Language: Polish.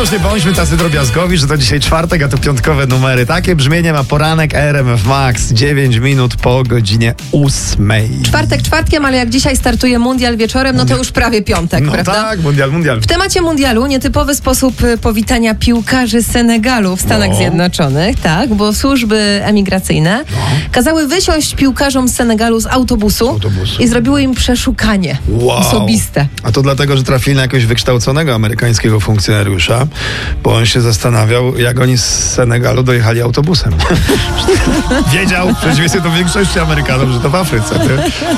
już nie bądźmy tacy drobiazgowi, że to dzisiaj czwartek, a to piątkowe numery. Takie brzmienie ma poranek RMF Max. 9 minut po godzinie 8. Czwartek czwartkiem, ale jak dzisiaj startuje mundial wieczorem, no to już prawie piątek, No prawda? tak, mundial. W temacie mundialu nietypowy sposób powitania piłkarzy Senegalu w Stanach Zjednoczonych, tak, bo służby emigracyjne kazały wysiąść piłkarzom z Senegalu z autobusu i zrobiły im przeszukanie osobiste. A to dlatego, że trafili na jakiegoś wykształconego amerykańskiego funkcjonariusza, bo on się zastanawiał, jak oni z Senegalu dojechali autobusem. Wiedział, w przeciwieństwie do większości Amerykanów, że to w Afryce. Ty.